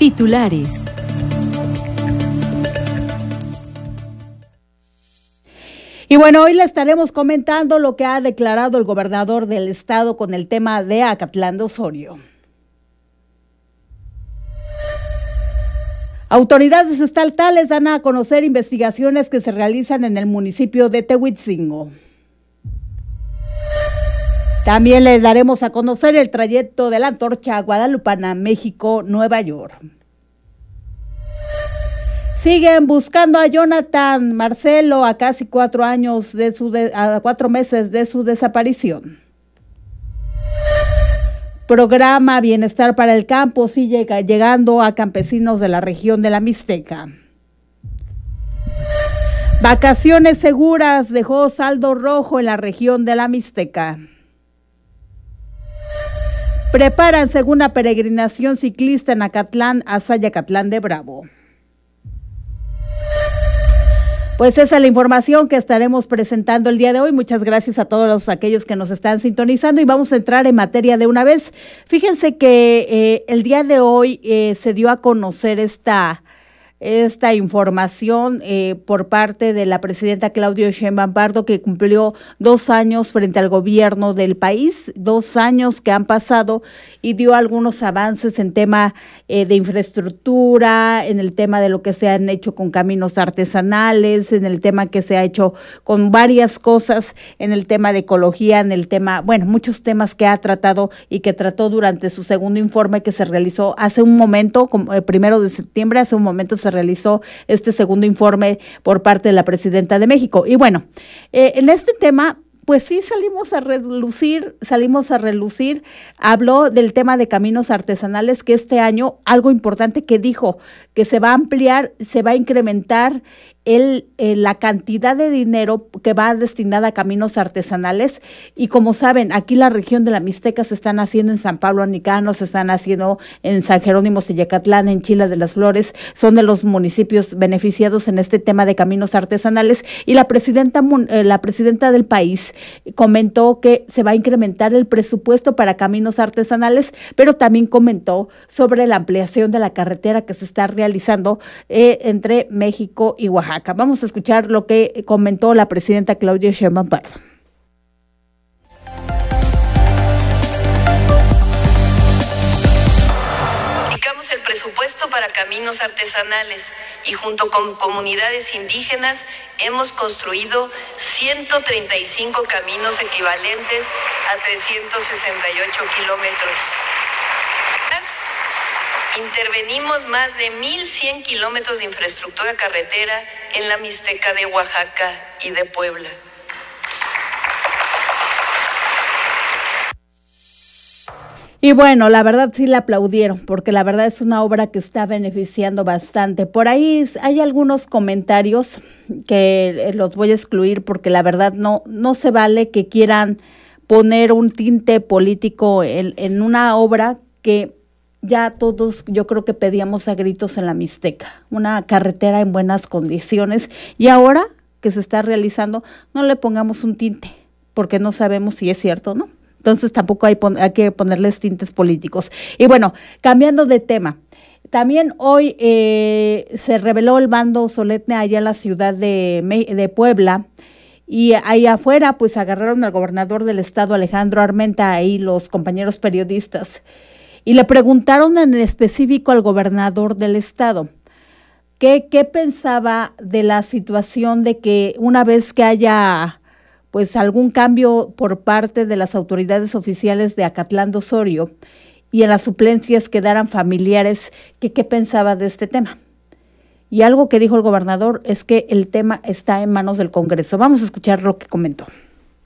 Titulares. Y bueno, hoy le estaremos comentando lo que ha declarado el gobernador del estado con el tema de Acatlán de Osorio. Autoridades estatales dan a conocer investigaciones que se realizan en el municipio de Tehuitzingo. También le daremos a conocer el trayecto de la antorcha guadalupana México-Nueva York. Siguen buscando a Jonathan Marcelo a casi 4 meses de su desaparición. Programa Bienestar para el Campo sigue llegando a campesinos de la región de la Mixteca. Vacaciones seguras dejó saldo rojo en la región de la Mixteca. Preparan segunda peregrinación ciclista en Acatlán hacia Yacatlán de Bravo. Pues esa es la información que estaremos presentando el día de hoy. Muchas gracias a todos aquellos que nos están sintonizando y vamos a entrar en materia de una vez. Fíjense que el día de hoy se dio a conocer esta información por parte de la presidenta Claudia Sheinbaum Pardo, que cumplió 2 años frente al gobierno del país, 2 años que han pasado, y dio algunos avances en tema de infraestructura, en el tema de lo que se han hecho con caminos artesanales, en el tema que se ha hecho con varias cosas, en el tema de ecología, en el tema, bueno, muchos temas que ha tratado y que trató durante su segundo informe que se realizó hace un momento, 1 de septiembre, hace un momento se realizó este segundo informe por parte de la presidenta de México. Y bueno, en este tema, pues sí salimos a relucir, habló del tema de caminos artesanales, que este año, algo importante que dijo, que se va a ampliar, se va a incrementar la cantidad de dinero que va destinada a caminos artesanales. Y como saben, aquí la región de la Mixteca se están haciendo en San Pablo Anicano, se están haciendo en San Jerónimo Teyacatlán, en Chila de las Flores, son de los municipios beneficiados en este tema de caminos artesanales. Y la presidenta del país comentó que se va a incrementar el presupuesto para caminos artesanales, pero también comentó sobre la ampliación de la carretera que se está realizando entre México y Oaxaca. Vamos a escuchar lo que comentó la presidenta Claudia Sheinbaum Pardo. Aplicamos el presupuesto para caminos artesanales y junto con comunidades indígenas hemos construido 135 caminos equivalentes a 368 kilómetros. Intervenimos más de 1,100 kilómetros de infraestructura carretera en la Mixteca de Oaxaca y de Puebla. Y bueno, la verdad sí la aplaudieron, porque la verdad es una obra que está beneficiando bastante. Por ahí hay algunos comentarios que los voy a excluir, porque la verdad no se vale que quieran poner un tinte político en una obra que ya todos yo creo que pedíamos a gritos en la Mixteca, una carretera en buenas condiciones, y ahora que se está realizando no le pongamos un tinte, porque no sabemos si es cierto o no. Entonces tampoco hay que ponerles tintes políticos. Y bueno, cambiando de tema, también hoy se reveló el bando solemne allá en la ciudad de Puebla, y ahí afuera pues agarraron al gobernador del estado, Alejandro Armenta, ahí los compañeros periodistas, y le preguntaron en específico al gobernador del estado qué pensaba de la situación de que una vez que haya pues algún cambio por parte de las autoridades oficiales de Acatlán de Osorio y en las suplencias quedaran familiares, qué pensaba de este tema. Y algo que dijo el gobernador es que el tema está en manos del Congreso. Vamos a escuchar lo que comentó.